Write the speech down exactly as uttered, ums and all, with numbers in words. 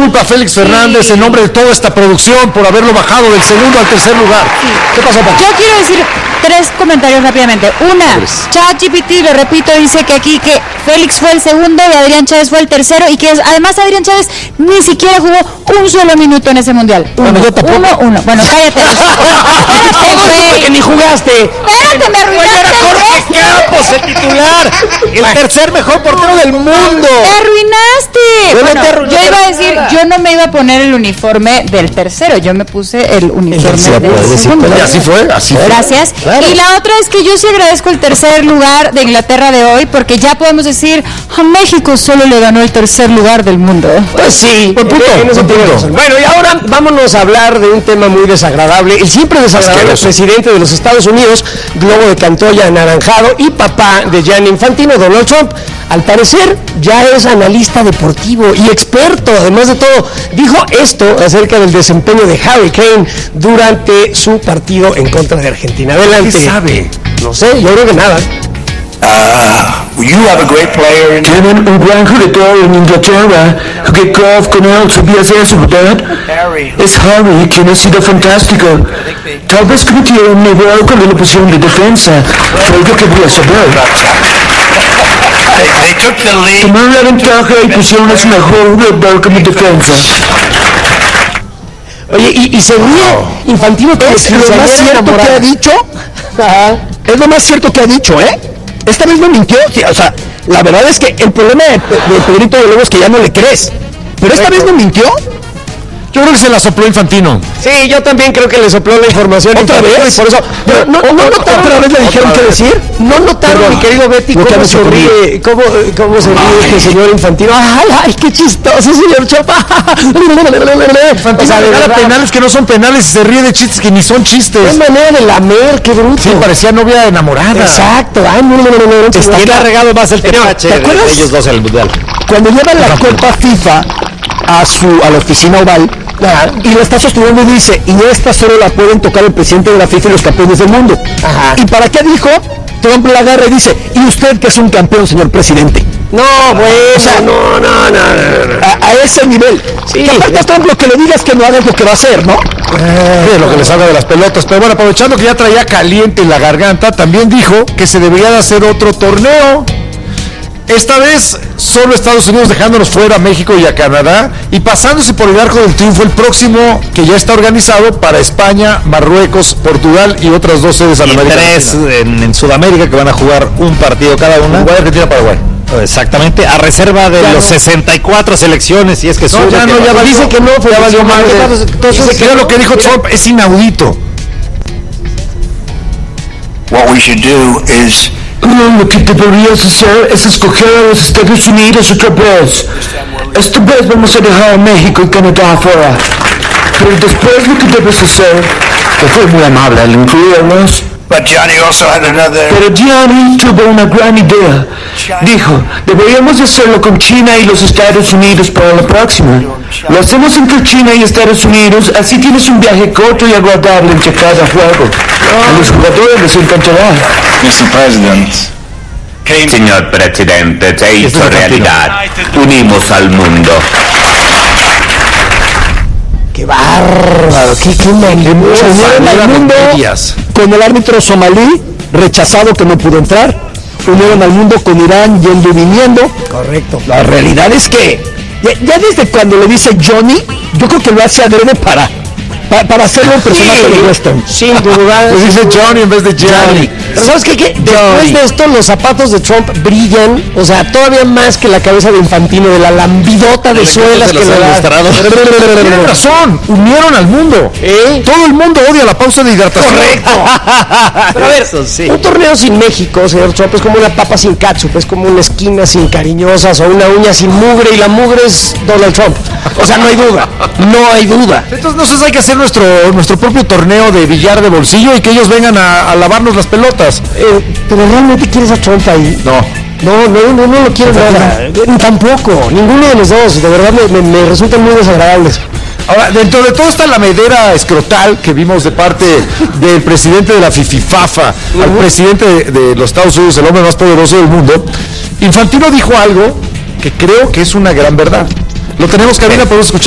disculpa a Félix Fernández sí. en nombre de toda esta producción por haberlo bajado del segundo al tercer lugar. Sí. ¿Qué pasó, Paco? Yo quiero decir tres comentarios rápidamente. Una, ChatGPT, lo repito, dice que aquí que Félix fue el segundo y Adrián Chávez fue el tercero y que además Adrián Chávez ni siquiera jugó un solo minuto en ese mundial. Uno, bueno, yo uno, uno. Bueno, cállate. Cállate, que ni jugaste. Espérate, me arruinaste. Jorge Campos, el titular, el tercer mejor portero del mundo. Me arruinaste. Bueno, te arruinaste. Yo iba a decir, yo no me iba a poner el uniforme del tercero, yo me puse el uniforme el del segundo. Y así fue, así fue. Gracias. Claro. Y la otra es que yo sí agradezco el tercer lugar de Inglaterra de hoy, porque ya podemos decir, a México solo le ganó el tercer lugar del mundo. Pues sí, buen punto, en ese buen punto. Bueno, y ahora vámonos a hablar de un tema muy desagradable. El siempre desagradable presidente de los Estados Unidos, globo de Cantoya anaranjado y papá de Gianni Infantino, Donald Trump, al parecer ya es analista deportivo y experto, además de todo. Dijo esto acerca del desempeño de Harry Kane durante su partido en contra de Argentina. Adelante. ¿Qué sabe? No sé, yo creo que nada. Uh, you have a great player in Tienen un gran jugador en Inglaterra que golf con él, ¿sabías eso, verdad? Harry. Es Harry, quien ha sido fantástico. Tal vez cometió un error con la posición de defensa, pero yo quería saber. They, they took the lead. Tomaron la ventaja y pusieron a su mejor jugador como defensa. Oye, y, y se ríe oh. Infantino, que es lo más cierto que ha dicho. Ajá. Es lo más cierto que ha dicho, ¿eh? Esta vez no mintió, o sea, la verdad es que el problema de, de Pedrito de Lobo es que ya no le crees. Pero esta vez no mintió. Yo creo que se la sopló Infantino. Sí, yo también creo que le sopló la información. ¿Otra vez? Y por eso, no, no, no, no notaron, ¿otra vez le dijeron qué decir? No notaron, Pero, mi querido Betty, cómo se ríe, cómo, cómo se ríe este señor Infantino. ¡Ay, ay, qué chistoso, señor Chapa! Infantino, o sea, de verdad, penales que no son penales y se ríe de chistes que ni son chistes. Es manera de lamer, qué bruto. Sí, parecía novia enamorada. Exacto. Ay, no, no, no, no, no. ¿Quién ha regado más el tepache de ellos dos en el mundial? Cuando llevan la Copa FIFA a su a la oficina oval, ajá, y la está sosteniendo y dice, y esta solo la pueden tocar el presidente de la FIFA y los campeones del mundo. Ajá. ¿Y para qué dijo? Trump la agarra y dice, y usted que es un campeón, señor presidente. No, bueno, o sea, no, no, no, no, no. A, a ese nivel. Sí. Y aparte Trump lo que le digas que no haga es lo que va a hacer, ¿no? Eh, lo que le salga de las pelotas. Pero bueno, aprovechando que ya traía caliente la garganta, también dijo que se debería de hacer otro torneo. Esta vez solo Estados Unidos, dejándonos fuera a México y a Canadá, y pasándose por el arco del triunfo el próximo, que ya está organizado para España, Marruecos, Portugal y otras dos sedes en América Latina. Tres en, en Sudamérica que van a jugar un partido cada una. Uruguay, Argentina, Paraguay. Exactamente, a reserva de ya los no. sesenta y cuatro selecciones, y es que no, sube, ya no, ya dice valió, que no, fue ya valió mal. Entonces, dice que lo que dijo Trump es inaudito. What we should do is Lo que deberías hacer es escoger a los Estados Unidos otra vez. Esta vez vamos a dejar a México y Canadá afuera. Pero después lo que debes hacer, que fue muy amable al incluirlos. But Gianni also had another... Pero Gianni tuvo una gran idea. Dijo, deberíamos hacerlo con China y los Estados Unidos para la próxima. Lo hacemos entre China y Estados Unidos, así tienes un viaje corto y agradable entre cada juego. A los jugadores les encantará. mister President. Señor Presidente, se hizo realidad. Unimos al mundo. ¡Qué bárbaro! ¡Qué, qué maravilla! Se unieron al mundo con el árbitro somalí rechazado que no pudo entrar. Unieron al mundo con Irán yendo y viniendo. Correcto. La realidad es que ya, ya desde cuando le dice Johnny, yo creo que lo hace adrede para para, para hacerlo un personaje sí, de western. Sin duda. Pues dice Johnny en vez de Johnny. Pero ¿sabes qué? qué? Después de esto los zapatos de Trump brillan, o sea, todavía más que la cabeza de Infantino, de la lambidota de suelas que le da. Tienen razón, unieron al mundo. ¿Eh? Todo el mundo odia la pausa de hidratación. Correcto. Pero a ver, eso, sí. Un torneo sin México, señor Trump, es como una papa sin catsup, es como una esquina sin cariñosas o una uña sin mugre, y la mugre es Donald Trump. O sea, no hay duda, no hay duda. Entonces nosotros hay que hacer nuestro nuestro propio torneo de billar de bolsillo y que ellos vengan a, a lavarnos las pelotas. Eh, pero realmente quieres a Trump ahí. No. No, no, no, no lo quiero nada. No. Tampoco, ninguno de los dos. De verdad me, me, me resultan muy desagradables. Ahora, dentro de todo está la medera escrotal que vimos de parte del presidente de la FIFIFAFA, uh-huh. al presidente de, de los Estados Unidos, el hombre más poderoso del mundo. Infantino dijo algo que creo que es una gran verdad. Lo tenemos, Karina, podemos escuchar.